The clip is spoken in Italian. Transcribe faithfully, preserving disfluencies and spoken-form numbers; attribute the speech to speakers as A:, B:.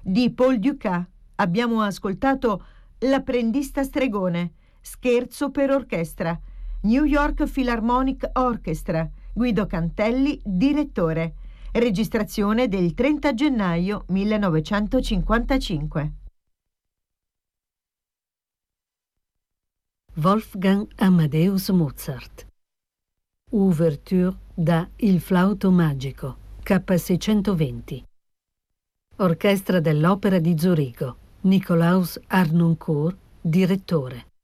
A: Di Paul Dukas abbiamo ascoltato L'apprendista stregone, scherzo per orchestra, New York Philharmonic Orchestra, Guido Cantelli, direttore, registrazione del trenta gennaio millenovecentocinquantacinque.
B: Wolfgang Amadeus Mozart. Ouverture da Il flauto magico, K seicentoventi. Orchestra dell'Opera di Zurigo, Nikolaus Harnoncourt, direttore.